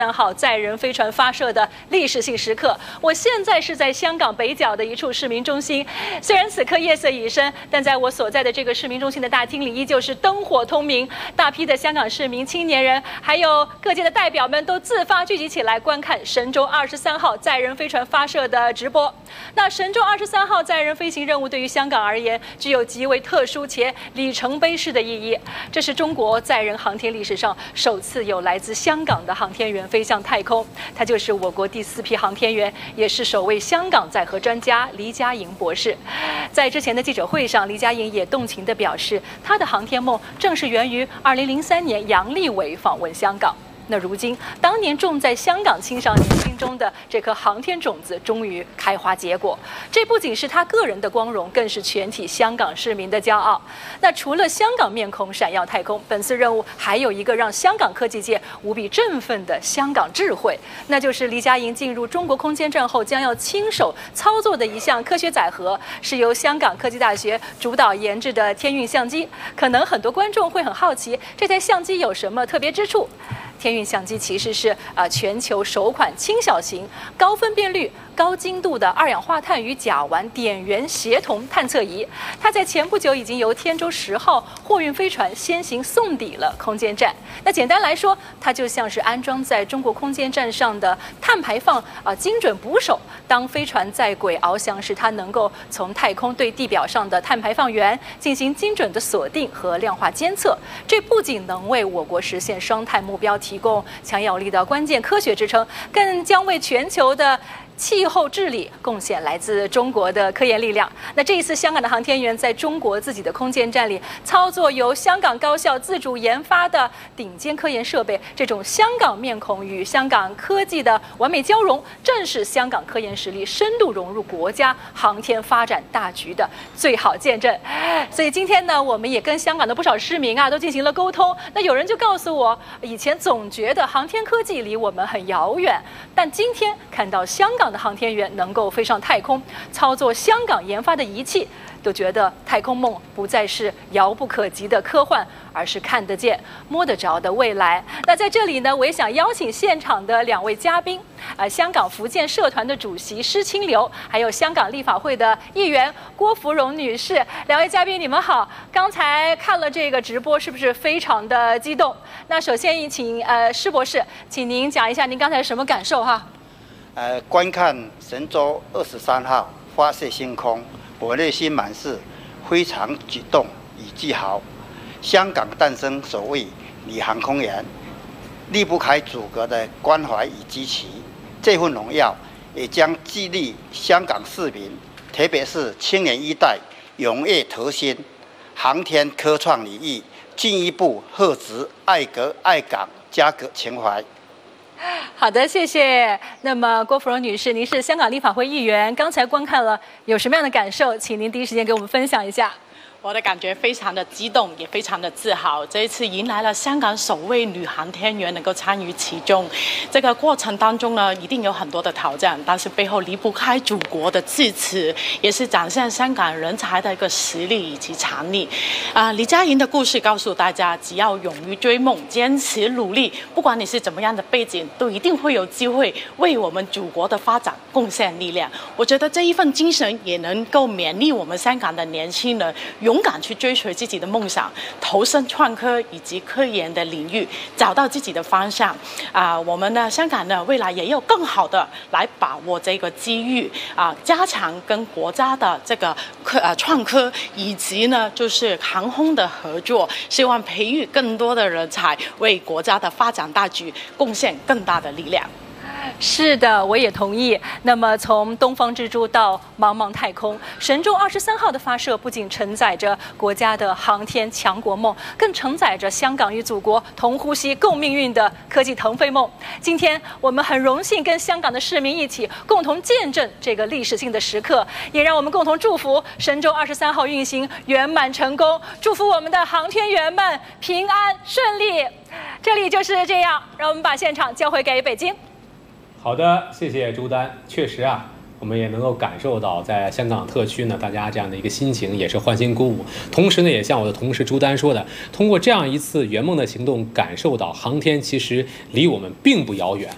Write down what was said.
号载人飞船发射的历史性时刻。我现在是在香港北角的一处市民中心，虽然此刻夜色已深，但在我所在的这个市民中心的大厅里，依旧是灯火通明。大批的香港市民、青年人，还有各界的代表们都自发聚集起来观看神舟23号载人飞船发射的直播。那神舟23号载人飞行任务对于香港而言，具有极为特殊且里程碑式的意义。这是中国载人航天历史上首次有来自香港的航天员飞向太空，他就是我国第4批航天员，也是首位香港载荷专家黎佳莹博士。在之前的记者会上，黎佳莹也动情地表示，她的航天梦正是源于2003年杨利伟访问香港。那如今，当年种在香港青少年心中的这颗航天种子终于开花结果，这不仅是他个人的光荣，更是全体香港市民的骄傲。那除了香港面孔闪耀太空，本次任务还有一个让香港科技界无比振奋的香港智慧，那就是黎佳莹进入中国空间站后将要亲手操作的一项科学载荷，是由香港科技大学主导研制的天运相机。可能很多观众会很好奇，这台相机有什么特别之处？天运相机其实是全球首款轻小型、高分辨率、高精度的二氧化碳与甲烷点源协同探测仪。它在前不久已经由天舟10号货运飞船先行送抵了空间站。那简单来说，它就像是安装在中国空间站上的碳排放精准捕手。当飞船在轨翱翔时，它能够从太空对地表上的碳排放源进行精准的锁定和量化监测。这不仅能为我国实现双碳目标提供强有力的关键科学支撑，更将为全球的气候治理贡献来自中国的科研力量。那这一次，香港的航天员在中国自己的空间站里操作由香港高校自主研发的顶尖科研设备，这种香港面孔与香港科技的完美交融，正是香港科研实力深度融入国家航天发展大局的最好见证。所以今天呢，我们也跟香港的不少市民都进行了沟通。那有人就告诉我，以前总觉得航天科技离我们很遥远，但今天看到香港的航天员能够飞上太空，操作香港研发的仪器，都觉得太空梦不再是遥不可及的科幻，而是看得见、摸得着的未来。那在这里呢，我也想邀请现场的2位嘉宾，香港福建社团的主席施清流，还有香港立法会的议员郭芙蓉女士。2位嘉宾，你们好！刚才看了这个直播，是不是非常的激动？那首先请施博士，请您讲一下您刚才什么感受哈？ 观看神舟23号发射升空，我内心满是非常激动与自豪。香港诞生首位女航空员，离不开祖国的关怀与支持。这份荣耀也将激励香港市民，特别是青年一代踊跃投身航天科创领域，进一步荷植爱国爱港家国情怀。 好的，谢谢。那么郭芙蓉女士，您是香港立法会议员，刚才观看了，有什么样的感受？请您第一时间给我们分享一下。 我的感觉非常的激动，也非常的自豪。这一次迎来了香港首位女航天员能够参与其中，这个过程当中呢，一定有很多的挑战，但是背后离不开祖国的支持，也是展现香港人才的一个实力以及潜力。黎佳莹的故事告诉大家，只要勇于追梦，坚持努力，不管你是怎么样的背景，都一定会有机会为我们祖国的发展贡献力量。我觉得这一份精神也能够勉励我们香港的年轻人勇敢去追随自己的梦想，投身创科以及科研的领域，找到自己的方向。我们的香港呢，未来也要更好的来把握这个机遇加强跟国家的这个创科以及呢就是航空的合作，希望培育更多的人才，为国家的发展大局贡献更大的力量。 是的，我也同意。那么从东方之珠到茫茫太空，神舟23号的发射不仅承载着国家的航天强国梦，更承载着香港与祖国同呼吸共命运的科技腾飞梦。今天我们很荣幸跟香港的市民一起共同见证这个历史性的时刻，也让我们共同祝福神舟23号运行圆满成功，祝福我们的航天员们平安顺利。这里就是这样，让我们把现场交回给北京。 好的，谢谢朱丹。确实我们也能够感受到，在香港特区呢，大家这样的一个心情也是欢欣鼓舞。同时呢，也像我的同事朱丹说的，通过这样一次圆梦的行动，感受到航天其实离我们并不遥远。